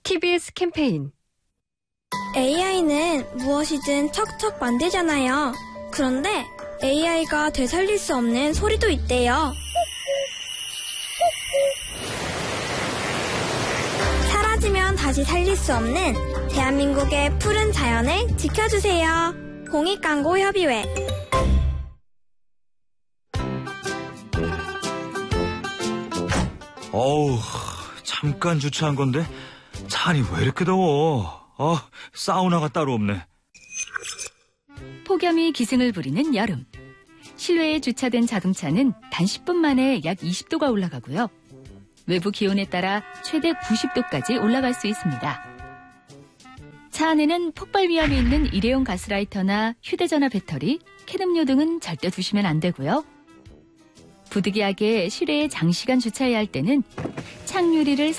TBS 캠페인. AI는 무엇이든 척척 만들잖아요. 그런데 AI가 되살릴 수 없는 소리도 있대요. 사라지면 다시 살릴 수 없는 대한민국의 푸른 자연을 지켜주세요. 공익광고협의회. 어우, 잠깐 주차한 건데 차안이 왜 이렇게 더워. 사우나가 따로 없네. 폭염이 기승을 부리는 여름. 실외에 주차된 자동차는 단 10분 만에 약 20도가 올라가고요. 외부 기온에 따라 최대 90도까지 올라갈 수 있습니다. 차 안에는 폭발 위험이 있는 일회용 가스라이터나 휴대전화 배터리, 캔음료 등은 절대 두시면 안 되고요. 부득이하게 실외에 장시간 주차해야 할 때는 창유리를